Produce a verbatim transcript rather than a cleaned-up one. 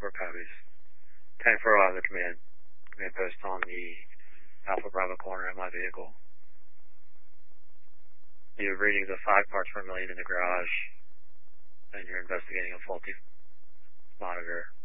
four copies. ten four, I'll have the command, command post on the Alpha Bravo corner of my vehicle. You have readings of five parts per million in the garage, and you're investigating a faulty monitor.